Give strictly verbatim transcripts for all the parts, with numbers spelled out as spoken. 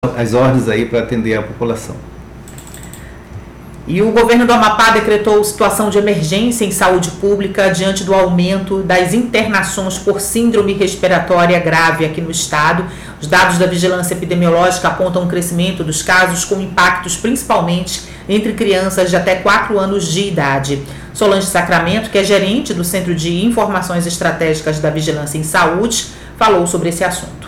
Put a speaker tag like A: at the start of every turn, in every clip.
A: as ordens aí para atender a população.
B: E o governo do Amapá decretou situação de emergência em saúde pública diante do aumento das internações por síndrome respiratória grave aqui no estado. Os dados da vigilância epidemiológica apontam um crescimento dos casos com impactos principalmente entre crianças de até quatro anos de idade. Solange Sacramento, que é gerente do Centro de Informações Estratégicas da Vigilância em Saúde, falou sobre esse assunto.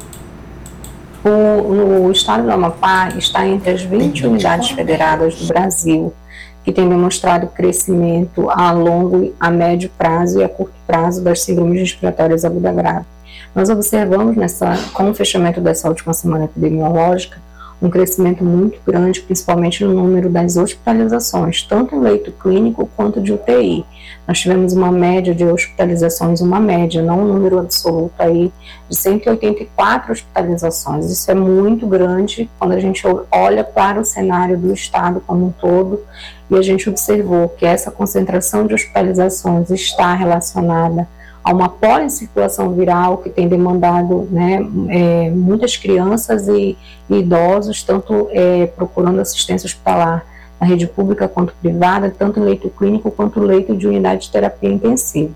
C: O, o estado do Amapá está entre as vinte unidades federadas do Brasil que tem demonstrado crescimento a longo, a médio prazo e a curto prazo das síndromes respiratórias agudas graves. Nós observamos nessa, com o fechamento dessa última semana epidemiológica um crescimento muito grande, principalmente no número das hospitalizações, tanto em leito clínico quanto de U T I. Nós tivemos uma média de hospitalizações, uma média, não um número absoluto aí, de cento e oitenta e quatro hospitalizações. Isso é muito grande quando a gente olha para o cenário do estado como um todo, e a gente observou que essa concentração de hospitalizações está relacionada a uma policirculação viral que tem demandado, né, é, muitas crianças e, e idosos, tanto é, procurando assistência hospitalar na rede pública quanto privada, tanto em leito clínico quanto leito de unidade de terapia intensiva.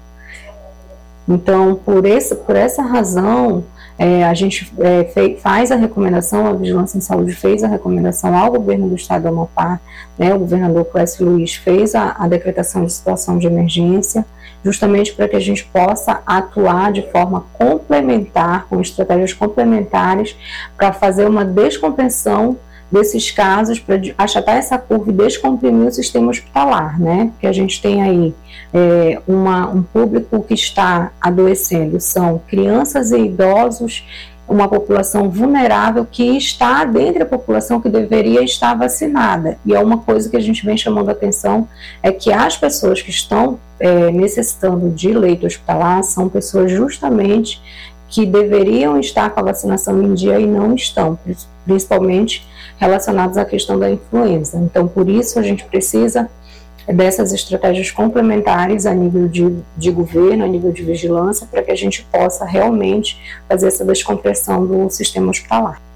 C: Então, por, esse, por essa razão, é, a gente é, fez, faz a recomendação, a Vigilância em Saúde fez a recomendação ao governo do estado do Amapá, né, o governador Clécio Luiz fez a, a decretação de situação de emergência, justamente para que a gente possa atuar de forma complementar, com estratégias complementares, para fazer uma descompressão desses casos, para achatar essa curva e descomprimir o sistema hospitalar, né? Porque a gente tem aí é, uma, um público que está adoecendo, são crianças e idosos, uma população vulnerável que está dentro da população que deveria estar vacinada. E é uma coisa que a gente vem chamando a atenção, é que as pessoas que estão é, necessitando de leito hospitalar são pessoas justamente que deveriam estar com a vacinação em dia e não estão, principalmente relacionadas à questão da influenza. Então, por isso, a gente precisa dessas estratégias complementares a nível de, de governo, a nível de vigilância, para que a gente possa realmente fazer essa descompressão do sistema hospitalar.